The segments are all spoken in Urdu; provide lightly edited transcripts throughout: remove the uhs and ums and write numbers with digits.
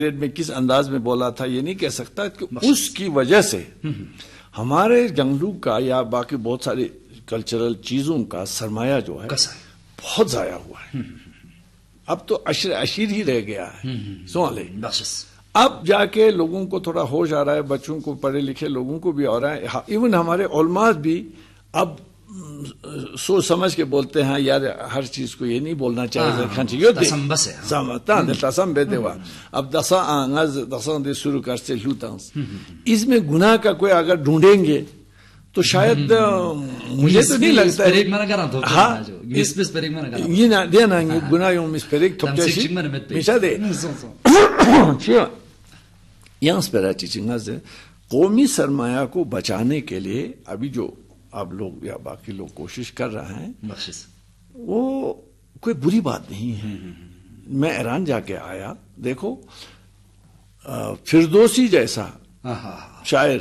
میں کس انداز میں بولا تھا یہ نہیں کہہ سکتا کہ اس کی وجہ سے ہمارے جنگلوں کا یا باقی بہت ساری کلچرل چیزوں کا سرمایہ جو ہے بہت ضائع ہوا ہے. اب تو عشیر ہی رہ گیا ہے. سوالے اب جا کے لوگوں کو تھوڑا ہوش آ رہا ہے, بچوں کو, پڑھے لکھے لوگوں کو بھی آ رہا ہے, ایون ہمارے علماء بھی اب سوچ سمجھ کے بولتے ہیں یار ہر چیز کو یہ نہیں بولنا چاہیے. اب دساں شروع کرتے اس میں گناہ کا کوئی اگر ڈھونڈیں گے تو شاید مجھے تو نہیں لگتا ہے گناہ قومی سرمایہ کو بچانے کے لیے ابھی جو اب لوگ یا باقی لوگ کوشش کر رہے ہیں وہ کوئی بری بات نہیں ہے. میں ایران جا کے آیا, دیکھو فردوسی جیسا شاعر,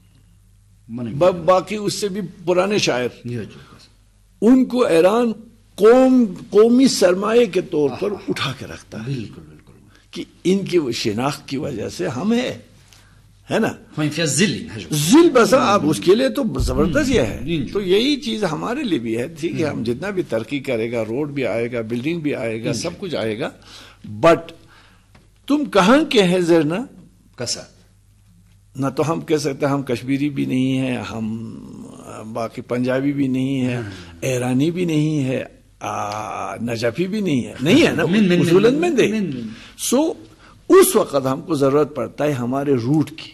باقی اس سے بھی پرانے شاعر, ان کو ایران قومی سرمایہ کے طور پر اٹھا کے رکھتا ہے کہ ان کی شناخت کی وجہ سے ہم ہے نا ذل بس. اب اس کے لیے تو زبردست یہ ہے. تو یہی چیز ہمارے لیے بھی ہے. ٹھیک ہے, ہم جتنا بھی ترقی کرے گا, روڈ بھی آئے گا, بلڈنگ بھی آئے گا, سب کچھ آئے گا, بٹ تم کہاں کے ہیں زرنا کسا نہ تو ہم کہہ سکتے ہم کشمیری بھی نہیں ہیں, ہم باقی پنجابی بھی نہیں ہے, ایرانی بھی نہیں ہے, نجفی بھی نہیں ہے, نہیں ہے نا اصولاً میں دے. سو اس وقت ہم کو ضرورت پڑتا ہے ہمارے روٹ کی.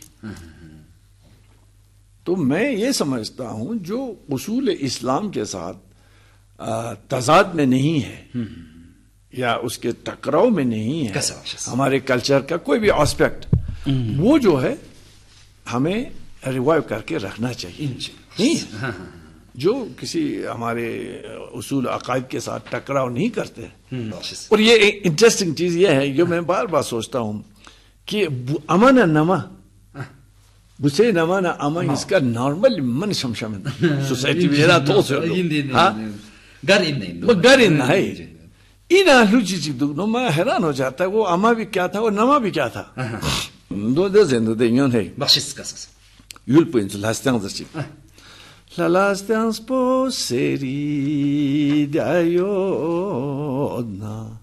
تو میں یہ سمجھتا ہوں جو اصول اسلام کے ساتھ تضاد میں نہیں ہے یا اس کے ٹکراؤ میں نہیں ہے, ہمارے کلچر کا کوئی بھی آسپیکٹ, وہ جو ہے ہمیں ریوائیو کر کے رکھنا چاہیے. جو کسی ہمارے اصول عقائد کے ساتھ ٹکراؤ نہیں کرتے. اور یہ انٹرسٹنگ چیز یہ ہے جو میں بار بار سوچتا ہوں کہ امن نما بسے نما نا امن اس کا نارمل من شمشم سوسائٹی میرا تو گر ان ہے ان لوچی چیز میں حیران ہو جاتا ہے وہ اما بھی کیا تھا وہ نما بھی کیا تھا. دو دو زندو دے یون ہے یول پوینٹ لاستیاں دستی لاستیاں سپو سری دایو نا